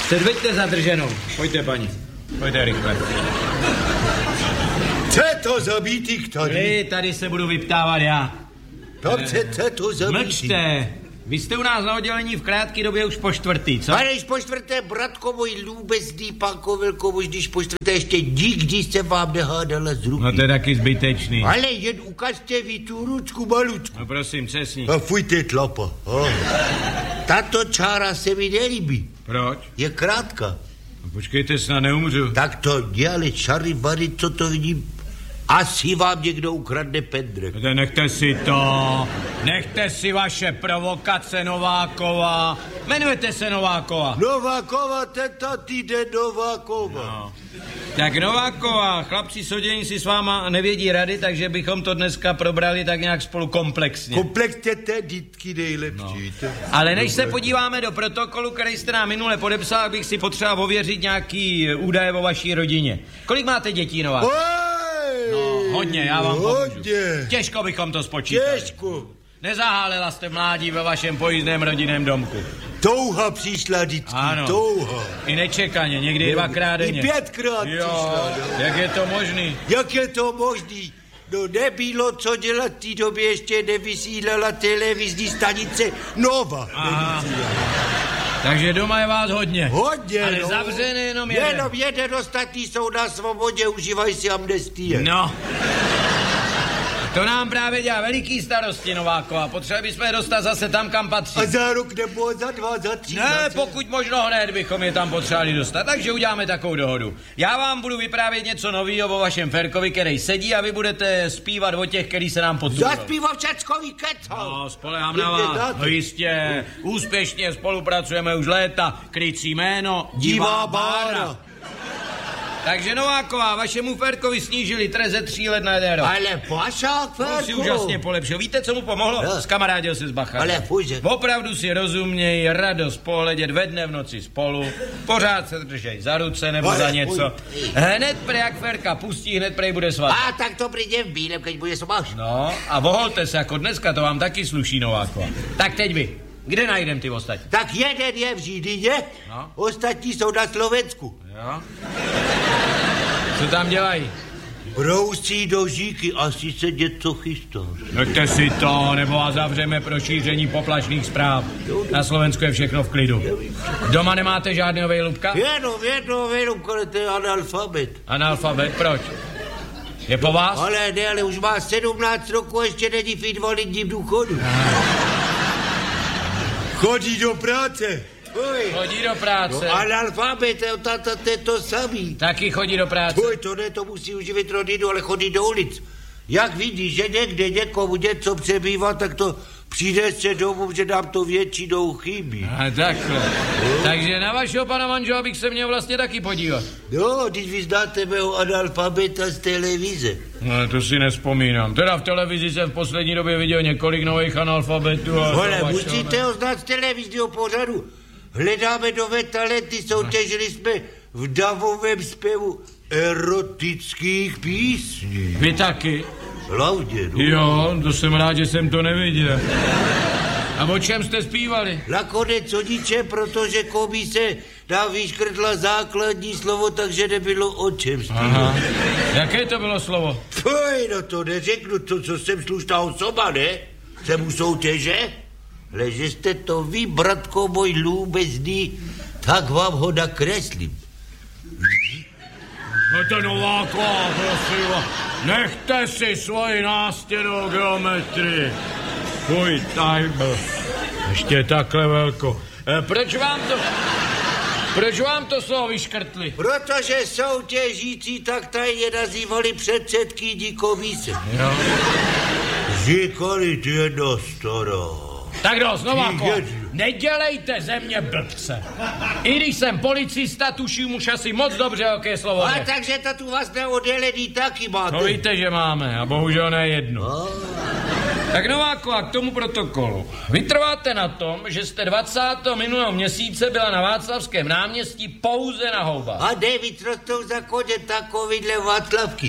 Předveďte zadrženou. Pojďte, paní. Pojďte rychle. Co je to za býtik tady? Tady se budu vyptávat já. Co je to za býtik? Mlčte. Vy jste u nás na oddělení v krátké době už po čtvrtý, co? Ale již po čtvrté, bratko můj lůbezný, pánko Velko, už když po čtvrté ještě nikdy se vám nehádala z ruky. No to je taky zbytečný. Ale jen ukažte vy tu ručku malučku. No prosím, přesně. A fujte tlapa. Tato čára se mi nelíbí. Proč? Je krátká. No počkejte, snad neumřu. Tak to dělali čary bary, co to vidím. Asi vám někdo ukradne pendrek. Nechte si to. Nechte si vaše provokace, Nováková. Jmenujete se Nováková. Nováková, tento týden Nováková. No. Tak Nováková, chlapci z oddělení si s váma nevědí rady, takže bychom to dneska probrali tak nějak spolu komplexně. Komplexně té dítky nejlepší. No. Ale než se podíváme do protokolu, který jste nám minule podepsal, bych si potřeboval ověřit nějaký údaje o vaší rodině. Kolik máte dětí, Nováková? No, hodně, já vám pomůžu. Těžko bychom to spočítali. Těžko. Nezahálela jste mládí ve vašem pojízdném rodinném domku. Touha přišla vždycky, ano. Touha. I nečekaně, někdy 2krát denně. I 5krát přišla. No. Jak je to možný? Jak je to možný? No nebylo co dělat, v té době ještě nevysílala televizní stanice Nova. Takže doma je vás hodně. Hodně, ale no. zavřený jenom jeden. Jenom jeden, ostatní jsou na svobodě, užívají si amnestie. No. To nám právě dělá veliký starosti, Nováková. Potřebovali bychom je dostat zase tam, kam patří. A za rok nebo za 2, za 3. Ne, pokud možno hned bychom je tam potřebovali dostat. Takže uděláme takovou dohodu. Já vám budu vyprávět něco novýho o vašem Ferkovi, který sedí, a vy budete zpívat o těch, který se nám potůrou. Zaspíval všeckový kecal. No, spolehám na vás. No jistě, úspěšně spolupracujeme už léta. Krycí jméno Divá Bára. Takže Nováková, vašemu Ferkovi snížili trest ze 3 let na 1 rok. Ale pašák, Ferko. On si úžasně polepšil. Víte, co mu pomohlo? No. Zkamarádil se s Bacharem. Ale fuže. Opravdu si rozumějí, radost pohledět ve dne v noci spolu, pořád se držej za ruce nebo za něco. Hned prej, jak Ferka pustí, hned prej bude svatý. A tak to přijde v bílem, keď bude smáš. No, a voholte se jako dneska, to vám taky sluší, Nováková. Tak teď vy. Kde najdem ty ostatní? Tak jeden je v Židině, no. Ostatní jsou na Slovensku. Jo. Co tam dělají? Brousí do žíky, asi se něco chystá. Nechte si to, nebo vás zavřeme pro šíření poplašných zpráv. Na Slovensku je všechno v klidu. Doma nemáte žádného vejlubka? Jedno vejlubka, ale to je analfabet. Analfabet, proč? Je po vás? Ale ne, ale už má 17 roku a ještě není v invalidním důchodu. Chodí do práce. Chodí do práce. No, analfabet, to je to samý. Taky chodí do práce. To musí uživit rodinu, ale chodí do ulic. Jak vidíš, že někde někomu něco přebývá, tak to přijde se domů, že nám to většinou chybí. A takhle. Takže na vašeho pana manžela bych se měl vlastně taky podívat. No, když vy znáte mého analfabeta z televize. No, to si nespomínám. Teda v televizi jsem v poslední době viděl několik nových analfabetů. Ale musíte ho znát z televizního pořadu. Hledáme nové talenty, soutěžili jsme v davovém zpěvu erotických písní. Vy taky? Hlavně, no. Jo, to jsem rád, že jsem to neviděl. A o čem jste zpívali? Nakonec o ničem, protože komise nám vyškrtla základní slovo, takže nebylo o čem zpívat. Aha. Jaké to bylo slovo? Fuj, no to neřeknu, to, co jsem slušná osoba, ne? Jsem u soutěže? Ale že jste to vy, bratko můj lůbezný, tak vám ho nakreslím. No to Nováková, prosím vás, nechte si svoji nástěnou geometrii. Fuj, tajbl. Ještě takhle velko. Proč vám to slovo vyškrtli? Protože soutěžící tak tajně nazývali předsedkyní komise. Jo. Říkali ty jedno stará. Tak dost, Nováková, nedělejte ze mě blbce. I když jsem policista, tuším už asi moc dobře, jaké slovo. Ale takže to tu vás neoddělený taky máte. No víte, že máme, a bohužel ne jedno. Tak Nováková, k tomu protokolu. Vytrváte na tom, že jste 20. minulého měsíce byla na Václavském náměstí pouze na houbách. A nejvíc rostou za koně takovýhle Václavky.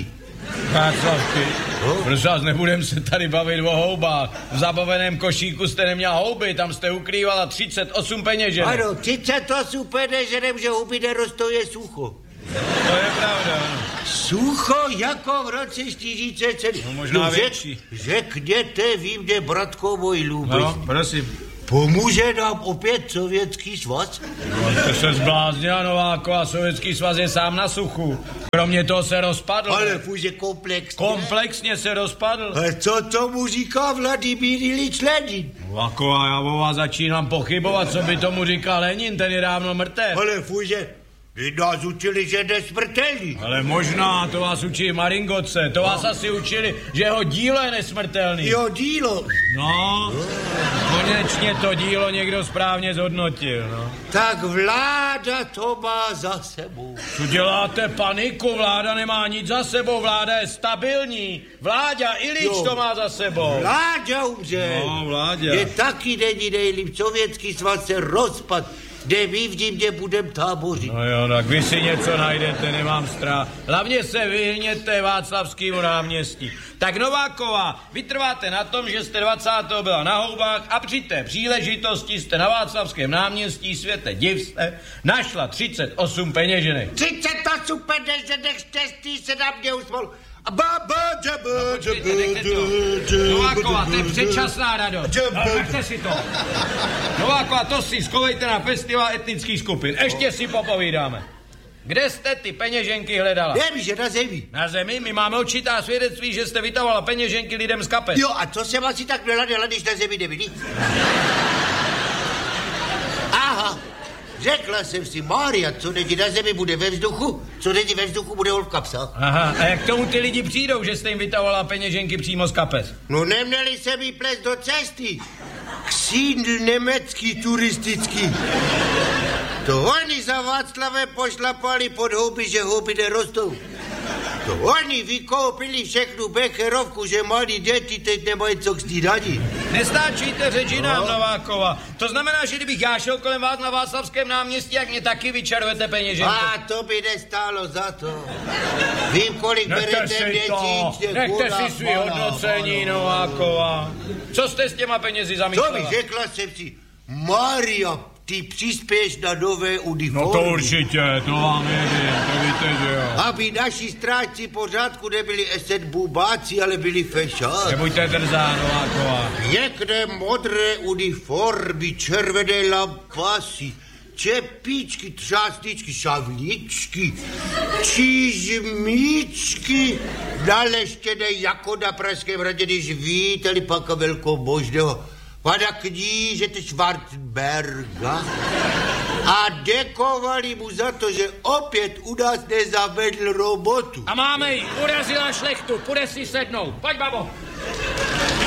Václavky, prosím vás, nebudem se tady bavit o houbách. V zabaveném košíku jste neměla houby, tam jste ukrývala 38 peněženek. Ano, 38 peněženek, že houby nerostou, je sucho. To je pravda, ano. Sucho jako v roce 40. No možná větší. Řekněte vy mě, bratko můj lůbej. No, prosím. Pomůže nám opět Sovětský svaz? No, to se zbláznila, Nováková, Sovětský svaz je sám na suchu. Kromě toho se rozpadl. Ale půjde komplexně. Komplexně se rozpadl. A co tomu říká Vladimír Ilič Lenin? Nováková, já o vás začínám pochybovat, co by tomu říkal Lenin, ten je dávno mrtev. Ale půjde, vy nás učili, že jde smrtelný. Ale možná, to vás učí Maringoce, to vás asi učili, že jeho dílo je nesmrtelný. Jo, dílo. No, konečně to dílo někdo správně zhodnotil, no. Tak vláda to má za sebou. Co děláte paniku, vláda nemá nic za sebou, vláda je stabilní. Vláďa Ilič to má za sebou. Vláďa umře. No, vláďa. Je taky není nejlíp, Sovětský svaz se rozpad. Kde my v Dímě budem tábořit. No jo, tak vy si něco najdete, nemám strach. Hlavně se vyhněte Václavskému náměstí. Tak Nováková, vytrváte na tom, že jste 20. byla na houbách a při té příležitosti jste na Václavském náměstí, světe div jste, našla 38 peněženek. 38 peněženek, štěstí se na mě usmol. Nováková, to je předčasná radost. Nechte si to. Nováková, to si schovejte na festival etnických skupin. Ještě si popovídáme. Kde jste ty peněženky hledala? Nevím, že na zemi. Na zemi? My máme určitá svědectví, že jste vytahovala peněženky lidem z kapes. Jo, a co jsem asi tak neladila, když na zemi nebyli? Aha, řekla jsem si, Mária, co není na zemi, bude ve vzduchu, co není ve vzduchu, bude v kapsách. Aha, a jak k tomu ty lidi přijdou, že jste jim vytahovala peněženky přímo z kapes? No neměli se mi plést do cesty. Ksídl německý turistický. To oni za Václavem pošlapali pod houby, že houby nerostou. To oni vykoupili všechnu becherovku, že malí děti teď nemají co k snídani. Nestáčíte řeči nám, Nováková. To znamená, že kdybych já šel kolem vás na Václavském náměstí, jak mě taky vyčarujete peněženky. A to by nestálo za to. Vím, kolik berete měsíčně. Nechte si svý hodnocení, Nováková. Co jste s těma penězi zamýšlela? To bych řekla jsem si, Mária, ty přispěš na nové uniformy. No to určitě, to vám nevím, to víte, že jo. Aby naši strážci pořádku nebyli esetbubáci, ale byli fešáci. Nebuďte drzá, Nováková. Pěkné modré uniformy, červené lampasy, čepičky, třásničky, šavličky, čížmičky, naleštěné jako na Pražském hradě, když vítali paka velkomožného pana knížete Schwarzenberga a děkovali mu za to, že opět u nás nezavedl robotu. A máme ji, urazila šlechtu, půjde si sednout. Pojď, babo.